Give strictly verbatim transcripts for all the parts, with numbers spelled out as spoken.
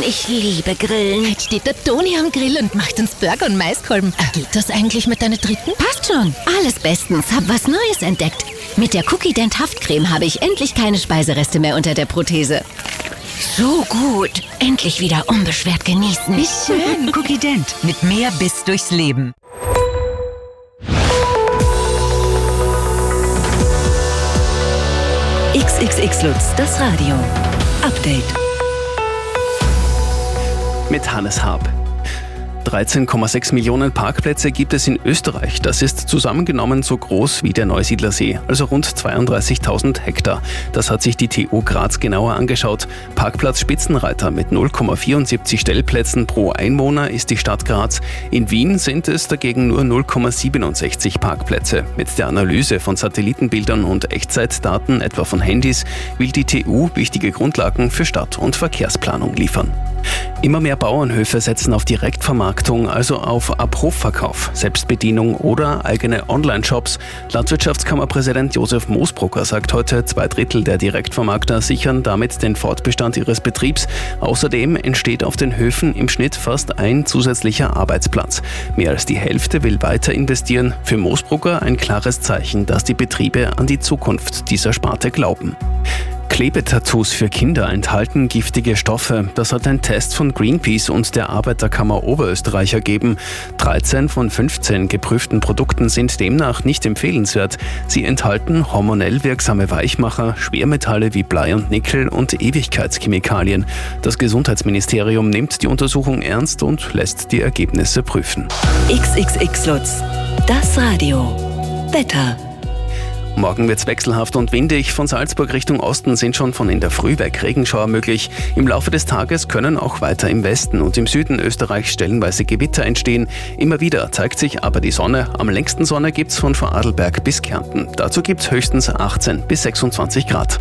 ich liebe Grillen. Jetzt steht der Toni am Grill und macht uns Burger und Maiskolben. Geht das eigentlich mit deiner dritten? Passt schon. Alles bestens. Hab was Neues entdeckt. Mit der Cookie Dent Haftcreme habe ich endlich keine Speisereste mehr unter der Prothese. So gut. Endlich wieder unbeschwert genießen. Wie schön. Cookie Dent. Mit mehr Biss durchs Leben. X X X Lutz, das Radio. Update. Mit Hannes Haab. dreizehn Komma sechs Millionen Parkplätze gibt es in Österreich. Das ist zusammengenommen so groß wie der Neusiedlersee, also rund zweiunddreißigtausend Hektar. Das hat sich die T U Graz genauer angeschaut. Parkplatz-Spitzenreiter mit null Komma vierundsiebzig Stellplätzen pro Einwohner ist die Stadt Graz. In Wien sind es dagegen nur null Komma siebenundsechzig Parkplätze. Mit der Analyse von Satellitenbildern und Echtzeitdaten, etwa von Handys, will die T U wichtige Grundlagen für Stadt- und Verkehrsplanung liefern. Immer mehr Bauernhöfe setzen auf Direktvermarktung, also auf Abrufverkauf, Selbstbedienung oder eigene Online-Shops. Landwirtschaftskammerpräsident Josef Moosbrucker sagt heute, zwei Drittel der Direktvermarkter sichern damit den Fortbestand ihres Betriebs. Außerdem entsteht auf den Höfen im Schnitt fast ein zusätzlicher Arbeitsplatz. Mehr als die Hälfte will weiter investieren. Für Moosbrucker ein klares Zeichen, dass die Betriebe an die Zukunft dieser Sparte glauben. Klebetattoos für Kinder enthalten giftige Stoffe. Das hat ein Test von Greenpeace und der Arbeiterkammer Oberösterreich ergeben. dreizehn von fünfzehn geprüften Produkten sind demnach nicht empfehlenswert. Sie enthalten hormonell wirksame Weichmacher, Schwermetalle wie Blei und Nickel und Ewigkeitschemikalien. Das Gesundheitsministerium nimmt die Untersuchung ernst und lässt die Ergebnisse prüfen. X X X Lutz, das Radio. Wetter. Morgen wird's wechselhaft und windig. Von Salzburg Richtung Osten sind schon von in der Früh weg Regenschauer möglich. Im Laufe des Tages können auch weiter im Westen und im Süden Österreichs stellenweise Gewitter entstehen. Immer wieder zeigt sich aber die Sonne. Am längsten Sonne gibt's von Vorarlberg bis Kärnten. Dazu gibt's höchstens achtzehn bis sechsundzwanzig Grad.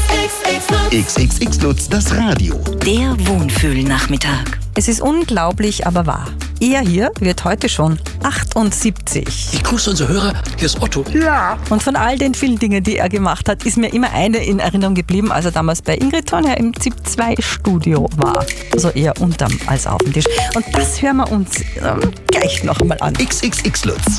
X X X Lutz, das Radio. Der Wohnfühlnachmittag. Es ist unglaublich, aber wahr. Er hier wird heute schon achtundsiebzig. Ich grüße unsere Hörer, hier ist Otto. Ja. Und von all den vielen Dingen, die er gemacht hat, ist mir immer eine in Erinnerung geblieben, als er damals bei Ingrid Thornherr im ZIP zwei Studio war. Also eher unterm als auf dem Tisch. Und das hören wir uns ähm, gleich noch einmal an. X X X Lutz.